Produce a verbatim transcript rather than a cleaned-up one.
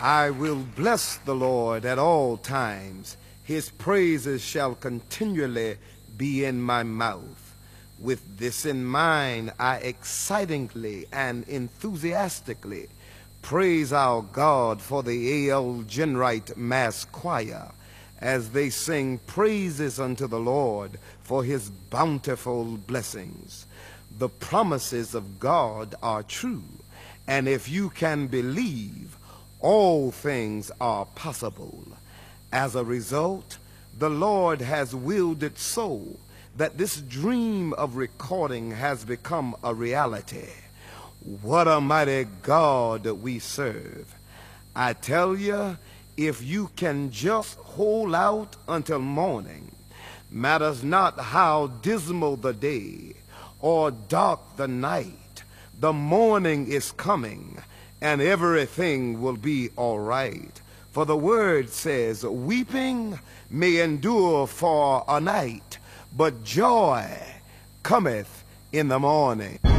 I will bless the Lord at all times. His praises shall continually be in my mouth. With this in mind, I excitingly and enthusiastically praise our God for the A L Genrite Mass Choir as they sing praises unto the Lord for his bountiful blessings. The promises of God are true, and if you can believe, all things are possible. As a result, the Lord has willed it so that this dream of recording has become a reality. What a mighty God we serve. I tell you, if you can just hold out until morning, matters not how dismal the day or dark the night, the morning is coming and everything will be all right. For the word says, weeping may endure for a night, but joy cometh in the morning.